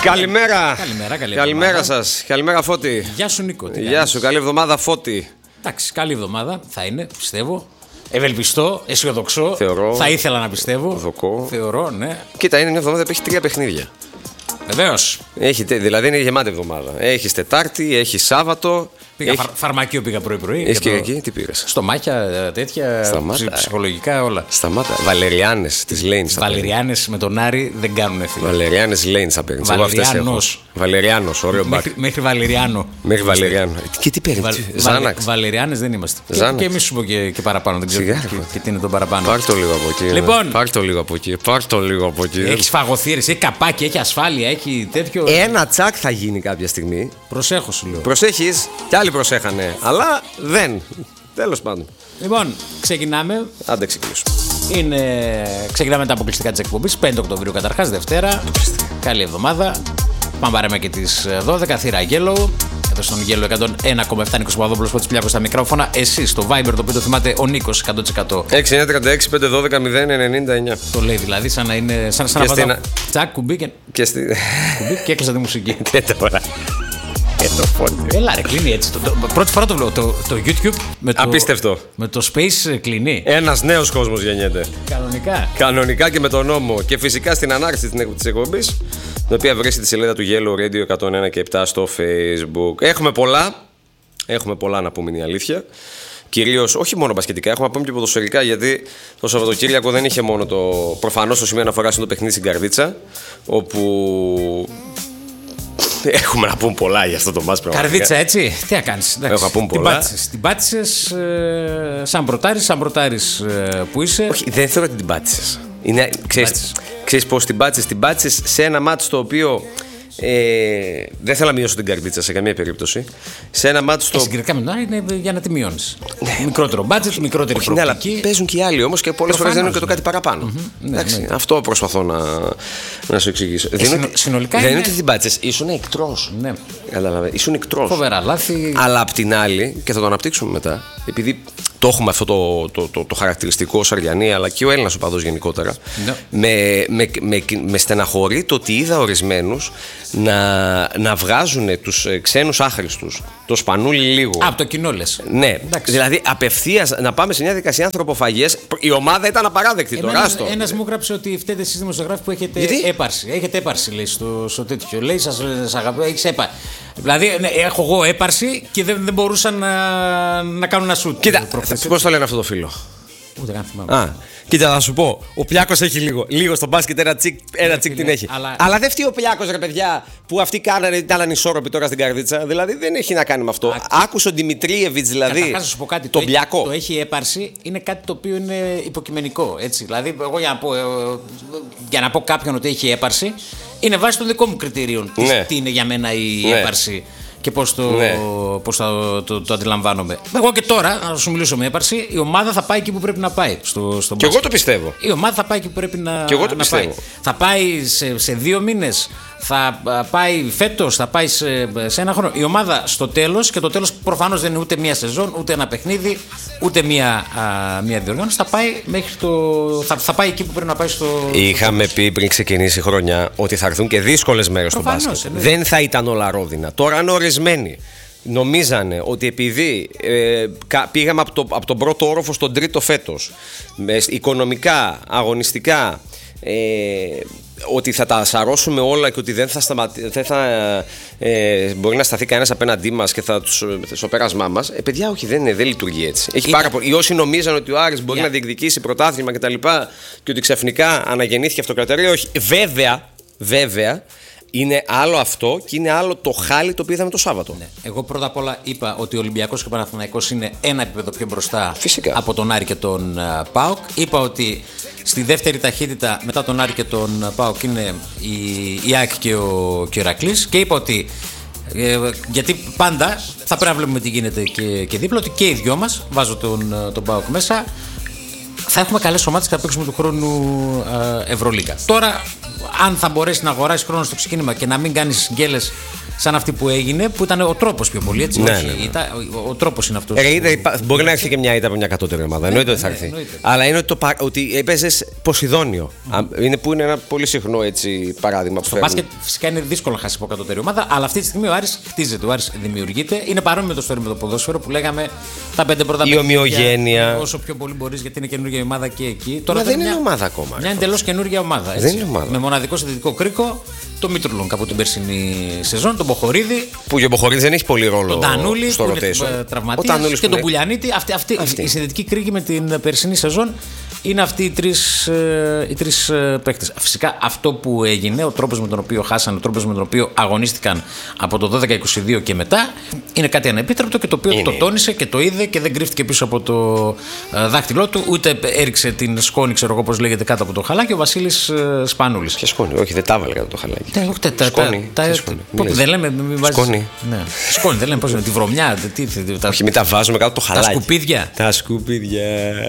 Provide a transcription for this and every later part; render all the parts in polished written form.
Καλημέρα. Καλημέρα σας. Καλημέρα, Φώτη. Γεια σου, Νίκο. Γεια σου, καλή εβδομάδα, Φώτη. Εντάξει, καλή εβδομάδα θα είναι, πιστεύω. Ευελπιστώ, αισιοδοξώ. Θεωρώ. Θα ήθελα να πιστεύω. Δοκώ. Θεωρώ, ναι. Κοίτα, είναι μια εβδομάδα που έχει 3 παιχνίδια. Βεβαίως. Δηλαδή είναι γεμάτη εβδομάδα. Έχει Τετάρτη, έχει Σάββατο. Φαρμακείο πήγα πρωί-πρωί. Έχει Κυριακή, τι πήρες? Στομάχια, τέτοια. Ψυχολογικά όλα. Σταμάτα. Βαλεριάνες της Λέινς. Βαλεριάνες με τον Άρη δεν κάνουν φίλο. Βαλεριάνες Λέινς θα παίρνεις. Βαλεριάνος, ωραίο μπακ. Μέχρι Βαλεριάνο. Μέχρι Βαλεριάνο. Και τι παίρνει? Ζάναξ. Βαλεριάνες δεν είμαστε. Και εμείς σου πω και παραπάνω. Δεν ξέρω και τι είναι το παραπάνω. Πάρ' το λίγο από εκεί. Λοιπόν. Πάρ' το λίγο από εκεί. Έχει φαγωθήρες, έχει καπάκι, έχει ασφάλεια, έχει τέτοιο. Ένα τσακ θα γίνει κάποια στιγμή. Προσέχω, σου λέω. Προσέχεις, κι άλλοι προσέχανε. Αλλά δεν. Τέλος πάντων. Λοιπόν, ξεκινάμε. Άντε ξεκινήσουμε. Ξεκινάμε τα αποκλειστικά της εκπομπής. 5 Οκτωβρίου καταρχάς, Δευτέρα. Καλή εβδομάδα. Πάμε παρέμε και τις 12. Θύρα Yellow. Εδώ στον Yellow 101,7 Νίκος Παπαδόπουλος, Φώτης Πλιάκος στα μικρόφωνα. Εσείς στο Viber, το οποίο το θυμάται ο Νίκος 100%. 6936 512 099. Το λέει δηλαδή σαν να είναι. Σαν να πατάω. Τσακ, κουμπί και έκλεισα τη μουσική. Και τώρα. Έλα ρε, κλείνει έτσι. Πρώτη φορά το βλέπω το YouTube. Απίστευτο. Με το Space κλείνει. Ένας νέος κόσμος γεννιέται. Κανονικά και με τον νόμο. Και φυσικά στην ανάρτηση της εκπομπής, την οποία βρίσκεται τη σελίδα του Yellow Radio 101 και 7 στο Facebook. Έχουμε πολλά να πούμε, είναι η αλήθεια. Κυρίως, όχι μόνο μπασκετικά, έχουμε να πούμε και ποδοσφαιρικά, γιατί το Σαββατοκύριακο δεν είχε μόνο το. Προφανώς το σημείο αναφοράς είναι το παιχνίδι στην Καρδίτσα, όπου. Έχουμε να πούμε πολλά για αυτό το μάτς. Καρδίτσα, έτσι. Τι να κάνεις? Έχω να πούμε πολλά. Την πάτησες σαν πρωτάρης που είσαι. Όχι, δεν θέλω ότι την πάτησες. Ξέρεις πώς την πάτησες? Την πάτησες σε ένα μάτς το οποίο. Δεν θέλω να μειώσω την Καρδίτσα σε καμία περίπτωση. Σε ένα μάτς το. Συγκριτικά με τον Άρη είναι για να τη μειώνεις. Μικρότερο μπάτζετ, μικρότερη προοπτική. Ναι, αλλά παίζουν και οι άλλοι όμως και πολλές φορές δίνουν και το κάτι παραπάνω. Εντάξει, αυτό προσπαθώ να σου εξηγήσω. Συνολικά δεν είναι ότι την πάτησες, ήσουν εκτρός. Ναι. Κατάλαβε, ήσουν εκτρός. Φοβερά λάθη. Αλλά απ' την άλλη, και θα το αναπτύξουμε μετά, επειδή το έχουμε αυτό το χαρακτηριστικό ως Αριανή, αλλά και ο Έλληνας οπαδός γενικότερα, με στεναχωρεί το ότι είδα ορισμένους να βγάζουν τους ξένους άχρηστους, το σπανούλι λίγο. Από το κοινό λες. Ναι, εντάξει. Δηλαδή απευθείας να πάμε σε μια δικασία ανθρωποφαγίες. Η ομάδα ήταν απαράδεκτη. Ένας μου έγραψε ότι φταίτε εσείς δημοσιογράφοι που έχετε έπαρση. Έχετε έπαρση, λέει, στο τέτοιο. Λέει, σας αγαπώ, έχεις έπαρση. Δηλαδή, έχω εγώ έπαρση και δεν μπορούσαν να κάνουν ένα σουτ. Κοίτα, πώς το λένε αυτό το φίλο? Ούτε καν θυμάμαι. Κοίτα, θα σου πω. Ο Πλιάκος έχει λίγο στο μπάσκετ, ένα τσικ την έχει. Αλλά δεν φταίει ο Πλιάκος, ρε παιδιά, που αυτοί ήταν ανισόρροποι τώρα στην Καρδίτσα. Δηλαδή δεν έχει να κάνει με αυτό. Άκουσε ο Δημητρίεβιτς, δηλαδή. Καταρχάς, να σου πω κάτι. Τον Πλιάκο. Το έχει έπαρση είναι κάτι το οποίο είναι υποκειμενικό. Έτσι. Δηλαδή, εγώ για να πω κάποιον ότι έχει έπαρση, είναι βάσει των δικών μου κριτηρίων. Ναι. Τι είναι για μένα η έπαρση. Και πώς το αντιλαμβάνομαι. Εγώ και τώρα, να σου μιλήσω με έπαρση, η ομάδα θα πάει εκεί που πρέπει να πάει. Και εγώ το πιστεύω. Η ομάδα θα πάει εκεί που πρέπει να πάει. Θα πάει σε 2 μήνες, θα πάει φέτος, θα πάει σε ένα χρόνο. Η ομάδα στο τέλος, και το τέλος προφανώς δεν είναι ούτε μία σεζόν, ούτε ένα παιχνίδι, ούτε μία διοργάνωση. Θα πάει θα πάει εκεί που πρέπει να πάει Είχαμε πει πριν ξεκινήσει η χρονιά ότι θα έρθουν και δύσκολες μέρες στο μπάσκετ. Δεν θα ήταν όλα ρόδινα. Τώρα είναι ορισμένοι. Νομίζανε ότι επειδή πήγαμε από τον πρώτο όροφο στον τρίτο φέτος, οικονομικά, αγωνιστικά, ότι θα τα σαρώσουμε όλα και ότι δεν θα μπορεί να σταθεί κανένας απέναντί μας και στο πέρασμά μας. Παιδιά, όχι, δεν λειτουργεί έτσι. Έχει πάρα πολύ. Όσοι νομίζαν ότι ο Άρης μπορεί να διεκδικήσει πρωτάθλημα κτλ. Και ότι ξαφνικά αναγεννήθηκε αυτοκρατορία, όχι. Βέβαια. Είναι άλλο αυτό και είναι άλλο το χάλι το οποίο είδαμε το Σάββατο. Ναι. Εγώ πρώτα απ' όλα είπα ότι ο Ολυμπιακός και ο Παναθηναϊκός είναι ένα επίπεδο πιο μπροστά. Φυσικά. Από τον Άρη και τον ΠΑΟΚ. Είπα ότι στη δεύτερη ταχύτητα μετά τον Άρη και τον ΠΑΟΚ είναι η ΑΕΚ και ο Ηρακλής. Και είπα ότι γιατί πάντα θα πρέπει να βλέπουμε τι γίνεται και δίπλα, ότι και οι δυο μας, βάζω τον ΠΑΟΚ μέσα, θα έχουμε καλές ομάδες και θα παίξουμε του χρόνου Ευρωλίγκα. Τώρα, αν θα μπορέσει να αγοράσει χρόνο στο ξεκίνημα και να μην κάνει γκέλες σαν αυτή που έγινε, που ήταν ο τρόπος πιο πολύ, έτσι. Ναι. Ο τρόπος είναι αυτός. Μπορεί να έρθει και μια ήττα από μια κατώτερη ομάδα. Εννοείται ότι θα έρθει. Αλλά είναι ότι έπαιζε Ποσειδόνιο. Που είναι ένα πολύ συχνό έτσι, παράδειγμα. Στο μπάσκετ φυσικά είναι δύσκολο να χάσει από κατώτερη ομάδα, αλλά αυτή τη στιγμή ο Άρης χτίζεται, ο Άρης δημιουργείται. Είναι παρόμοιο με το ποδόσφαιρο που λέγαμε τα 5 πρώτα η ομοιογένεια. Όσο πιο πολύ μπορεί, γιατί είναι καινούργια ομάδα και εκεί. Τώρα δεν είναι ομάδα ακόμα. Μια εντελώς καινούργια ομάδα. Δεν είναι ομάδα. Με μοναδικό συνδετικό κρίκο, το Μήτρουλον από την περσινή σεζόν, τον Μποχορίδη. Που και ο Μποχορίδης δεν έχει πολύ ρόλο. Τον Τανούλη, στο που είναι τραυματίας, και τον Πουλιανίτη. Οι συνδετικοί κρίκοι με την περσινή σεζόν είναι αυτοί οι τρεις παίκτες. Φυσικά αυτό που έγινε, ο τρόπος με τον οποίο χάσαν, ο τρόπος με τον οποίο αγωνίστηκαν από το 12-22 και μετά, είναι κάτι ανεπίτρεπτο και το οποίο το τόνισε και το είδε και δεν κρύφτηκε πίσω από το δάχτυλό του, ούτε έριξε την σκόνη, ξέρω εγώ πώς λέγεται, κάτω από το χαλάκι, ο Βασίλης Σπανούλης. Και σκόνη, όχι, δεν τα έβαλε κάτω το χαλάκι. Σκόνη. Δεν λέμε, σκόνη. Σκόνη, δεν λέμε πώς είναι, τη βρωμιά. Όχι, μην τα βάζουμε κάτω το χαλάκι. Τα σκουπίδια.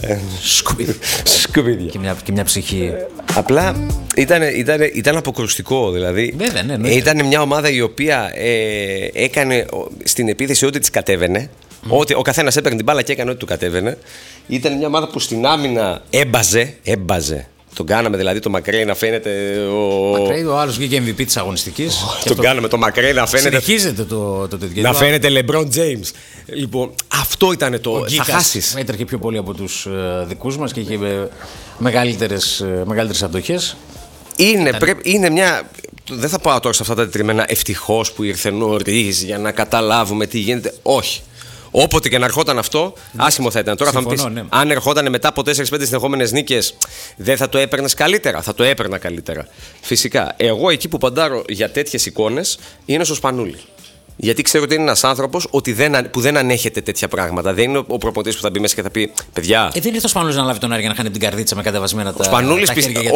Σκουπίδια. Και μια ψυχή. Απλά ήταν αποκρουστικό, δηλαδή. Βέβαια, ναι. Ήταν μια ομάδα η οποία έκανε στην επίθεση ό,τι της κατέβαινε. Ότι ο καθένας έπαιρνε την μπάλα και έκανε ό,τι του κατέβαινε. Ήταν μια ομάδα που στην άμυνα έμπαζε. Τον κάναμε δηλαδή το Μακρέι να φαίνεται. Μακρέι, ο άλλος βγήκε MVP της αγωνιστικής. Τον κάναμε το Μακρέι να φαίνεται. Συνεχίζεται το τέτοιο. Να φαίνεται LeBron James. Λοιπόν, αυτό ήταν το. Θα χάσεις. Έτρεχε πιο πολύ από τους δικούς μας και είχε μεγαλύτερες αντοχές. Είναι μια. Δεν θα πάω τώρα σε αυτά τα τετριμμένα ευτυχώς που ήρθε νωρίς για να καταλάβουμε τι γίνεται. Όχι. Όποτε και να ερχόταν αυτό, άσχημο θα ήταν. Τώρα θα μου πεις, αν ερχόταν μετά από 4-5 συνεχόμενες νίκες, δεν θα το έπαιρνες καλύτερα? Θα το έπαιρνα καλύτερα. Φυσικά. Εγώ εκεί που παντάρω για τέτοιες εικόνες είναι στο Σπανούλη. Γιατί ξέρω ότι είναι ένας άνθρωπος που δεν ανέχεται τέτοια πράγματα. Δεν είναι ο προπονητής που θα μπει μέσα και θα πει: παιδιά. Δεν ήρθε ο Σπανούλης να λάβει τον Άρη για να χάνει την καρδίτσα με κατεβασμένα τα. Ο Σπανούλης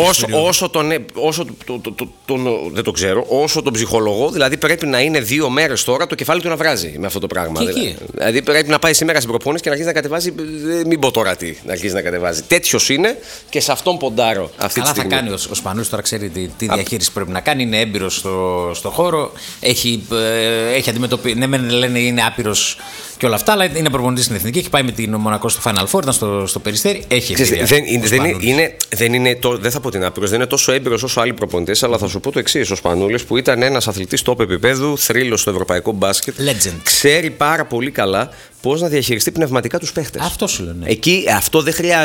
δεν το ξέρω, όσο τον ψυχολογώ, δηλαδή πρέπει να είναι 2 μέρες τώρα το κεφάλι του να βράζει με αυτό το πράγμα. Δηλαδή πρέπει να πάει σήμερα στην προπόνηση και να αρχίσει να κατεβάζει. Μην πω τώρα τι, να αρχίσει να κατεβάζει. Τέτοιος είναι και σε αυτόν ποντάρω αυτή τη στιγμή. Καλά θα κάνει ο Σπανούλης τώρα, ξέρει τι διαχείριση πρέπει να κάνει. Είναι έμπειρος στο χώρο, έχει αντιμετωπίσει. Ναι, λένε είναι άπειρος και όλα αυτά, αλλά είναι προπονητής στην Εθνική. Έχει πάει με την Μονακό στο Final Four, ήταν στο Περιστέρι. Έχει δεν θα πω την άπειρος, δεν είναι τόσο έμπειρος όσο άλλοι προπονητές, αλλά θα σου πω το εξής. Ο Σπανούλης, που ήταν ένας αθλητής top επίπεδου, θρύλος στο ευρωπαϊκό μπάσκετ, ξέρει πάρα πολύ καλά πώς να διαχειριστεί πνευματικά τους παίχτες. Αυτό σου λένε. Εκεί αυτό δεν χρειάζεται.